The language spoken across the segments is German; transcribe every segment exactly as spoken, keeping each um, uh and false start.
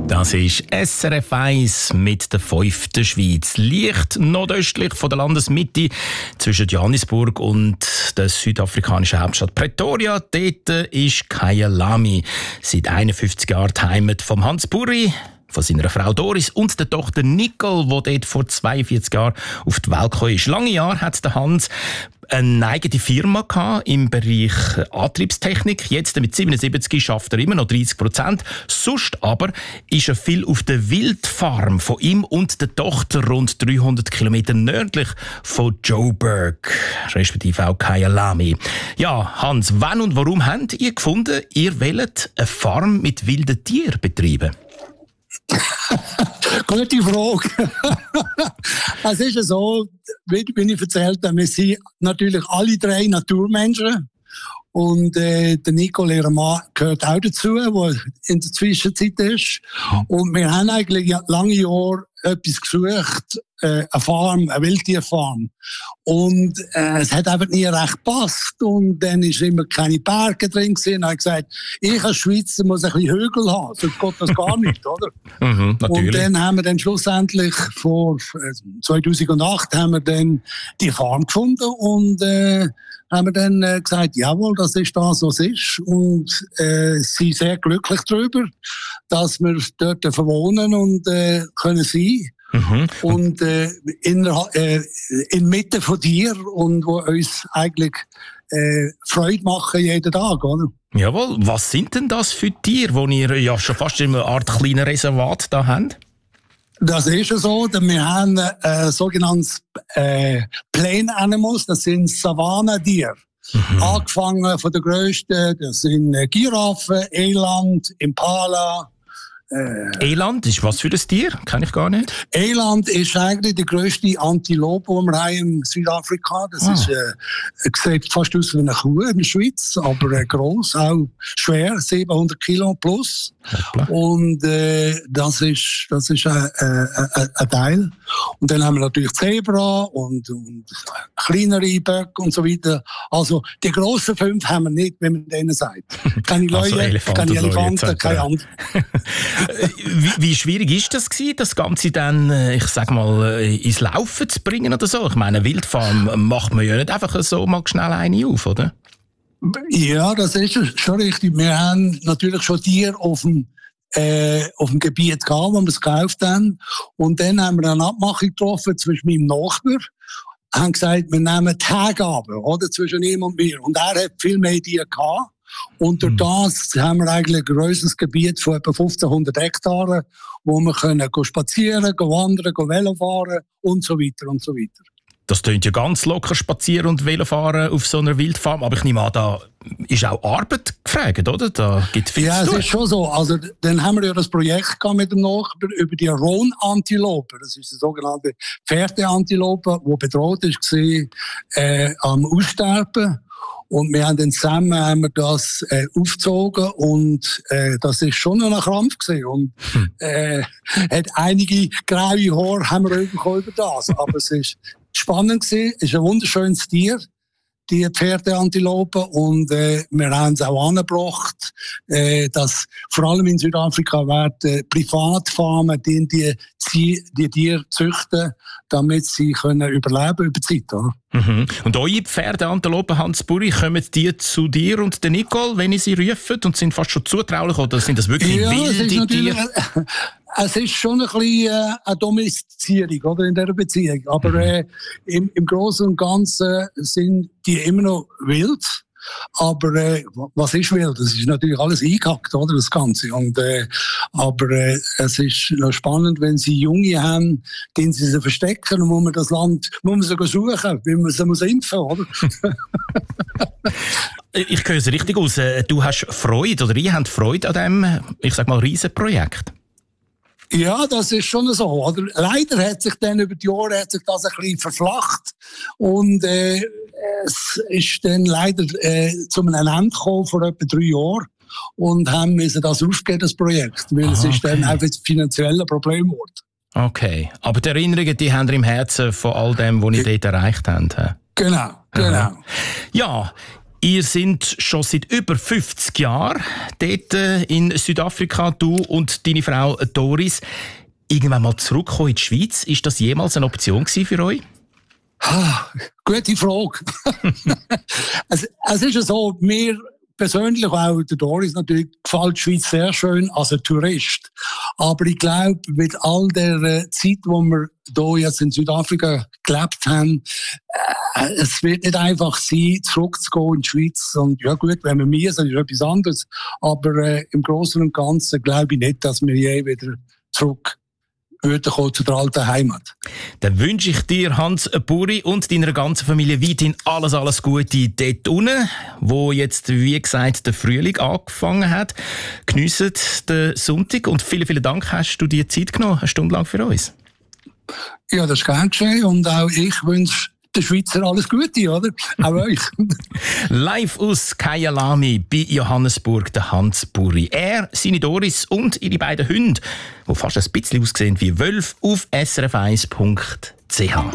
Das ist S R F eins mit der fünften Schweiz. Leicht nordöstlich von der Landesmitte zwischen Johannesburg und der südafrikanischen Hauptstadt Pretoria. Dort ist Kyalami. Seit einundfünfzig Jahren die Heimat von Hans Burri, von seiner Frau Doris und der Tochter Nicole, die dort vor zweiundvierzig Jahren auf die Welt gekommen ist. Lange Jahre hat der Hans eine eigene Firma gehabt im Bereich Antriebstechnik. Jetzt mit siebenundsiebzig schafft er immer noch dreißig Prozent. Sonst aber ist er viel auf der Wildfarm von ihm und der Tochter rund dreihundert Kilometer nördlich von Joburg, respektive auch Kyalami. Ja, Hans, wann und warum habt ihr gefunden, ihr wollt eine Farm mit wilden Tieren betreiben? Gute Frage. Es ist ja so, wie ich erzählt habe, wir sind natürlich alle drei Naturmenschen. Und äh, der Nicole, ihr Mann, gehört auch dazu, der in der Zwischenzeit ist. Und wir haben eigentlich lange Jahre etwas gesucht, äh, eine Farm, eine Wildtierfarm. Und äh, es hat einfach nie recht gepasst. Und dann war immer keine Berge drin gewesen. Und ich habe gesagt, ich als Schweizer muss ein bisschen Hügel haben, sonst geht das gar nicht, oder? Mhm, und dann haben wir dann schlussendlich vor zweitausendacht haben wir dann die Farm gefunden und äh, haben wir dann äh, gesagt, jawohl, das ist das, was es ist. Und äh, sind sehr glücklich darüber, dass wir dort verwohnen und äh, können sein. Mhm. Und äh, in, äh, inmitten von dir und wo uns eigentlich äh, Freude machen jeden Tag, oder? Jawohl, was sind denn das für Tiere, die ihr ja schon fast in einer Art kleinen Reservat da habt? Das ist ja so, denn wir haben äh, sogenanntes äh, Plain Animals, das sind Savannentiere. Mhm. Angefangen von der grössten, das sind äh, Giraffen, Eland, Impala. Äh, Eland ist was für ein Tier? Kenn ich gar nicht. Eland ist eigentlich die grösste Antilope, die wir haben in Südafrika. Das ah. ist, äh, sieht fast aus wie eine Kuh in der Schweiz, aber äh, gross, auch schwer, siebenhundert Kilo plus. Hoppla. Und äh, das ist, das ist ein, ein, ein Teil. Und dann haben wir natürlich Zebra und, und kleinere Böcke und so weiter. Also die grossen fünf haben wir nicht, wie man denen sagt. Keine Leute, also keine Elefanten, keine anderen. wie, wie schwierig ist das gewesen, das Ganze dann, ich sag mal, ins Laufen zu bringen oder so? Ich meine, eine Wildfarm macht man ja nicht einfach so mal schnell eine auf, oder? Ja, das ist schon richtig. Wir haben natürlich schon Tiere auf dem, äh, auf dem Gebiet gehabt, wo wir es gekauft haben. Und dann haben wir eine Abmachung getroffen zwischen meinem Nachbar. Haben gesagt, wir nehmen Tagaben, oder, zwischen ihm und mir. Und er hat viel mehr Tiere gehabt. Und durch das haben wir eigentlich ein grosses Gebiet von etwa fünfzehnhundert Hektaren, wo wir können spazieren, wandern, Velo fahren und so weiter und so weiter. Das klingt ja ganz locker, spazieren und Velofahren auf so einer Wildfarm. Aber ich nehme an, da ist auch Arbeit gefragt, oder? Da gibt viel ja, zu tun. Ja, es ist schon so. Also, dann haben wir ja das Projekt gehabt mit dem Nachbar über die Rohnantilope. Das ist die sogenannte Pferdeantilope, die bedroht war, äh, am Aussterben. Und wir haben dann zusammen haben wir das äh, aufgezogen und äh, das ist schon ein Krampf gewesen. Und äh, hat einige graue Haare haben wir bekommen über das. Aber es ist spannend gewesen, es ist ein wunderschönes Tier, die Pferdeantilope, und äh, wir haben es auch angebracht, äh, dass vor allem in Südafrika werden Privatfarmen die die, die, die Tiere züchten, damit sie können überleben über die Zeit, oder? Mhm. Und eure Pferdeantilopen, Hans Burri, kommen die zu dir und der Nicole, wenn ihr sie rufen, und sind fast schon zutraulich, oder sind das wirklich ja, wilde Tiere? Es ist schon ein bisschen äh, eine Domestizierung, oder, in dieser Beziehung. Aber mhm. äh, im, im Großen und Ganzen sind die immer noch wild. Aber äh, was ist wild? Das ist natürlich alles eingehackt, oder, das Ganze. Und, äh, aber äh, es ist noch spannend, wenn sie Junge haben, gehen sie sie verstecken und muss man das Land muss man sie suchen, wie man sie muss impfen, oder? Ich höre es richtig aus. Du hast Freude, oder ihr habt Freude an diesem, ich sag mal, Riesenprojekt. Ja, das ist schon so. Oder? Leider hat sich dann über die Jahre hat sich das ein bisschen verflacht. Und äh, es ist dann leider äh, zu einem Ende gekommen vor etwa drei Jahren. Und haben müssen das aufgeben, das Projekt. Weil ah, es ist okay. dann einfach ein finanzielles Problem geworden. Okay. Aber die Erinnerungen, die haben ihr im Herzen von all dem, was ihr ja. dort erreicht habt. Genau, genau. Ja. Ihr seid schon seit über fünfzig Jahren dort in Südafrika, du und deine Frau Doris. Irgendwann mal zurückkommen in die Schweiz, ist das jemals eine Option gewesen für euch? Ah, gute Frage. es, es ist ja so, mir persönlich, auch der Doris natürlich, gefällt die Schweiz sehr schön als ein Tourist. Aber ich glaube, mit all der äh, Zeit, die wir hier jetzt in Südafrika gelebt haben, äh, es wird nicht einfach sein, zurückzugehen in die Schweiz. Und ja gut, wenn wir müssen, ist etwas anderes. Aber äh, im Großen und Ganzen glaube ich nicht, dass wir je wieder zurück würden kommen zu der alten Heimat. Dann wünsche ich dir, Hans Buri, und deiner ganzen Familie weiterhin alles, alles Gute dort unten, wo jetzt, wie gesagt, der Frühling angefangen hat. Geniessen den Sonntag und vielen, vielen Dank, hast du dir Zeit genommen, eine Stunde lang für uns. Ja, das ist gern geschehen und auch ich wünsche den Schweizer alles Gute, oder? Auch euch. Live aus Kyalami bei Johannesburg, der Hans Buri. Er, seine Doris und ihre beiden Hunde, die fast ein bisschen aussehen wie Wölfe, auf s r f eins punkt c h.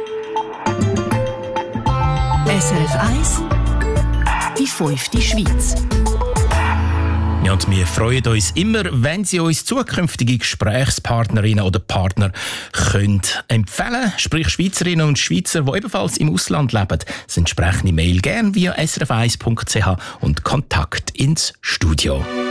S R F eins, die fünfte Schweiz. Ja, und wir freuen uns immer, wenn Sie uns zukünftige Gesprächspartnerinnen oder Partner können empfehlen, sprich Schweizerinnen und Schweizer, die ebenfalls im Ausland leben. Das entsprechende Mail gerne via s r f eins punkt c h und Kontakt ins Studio.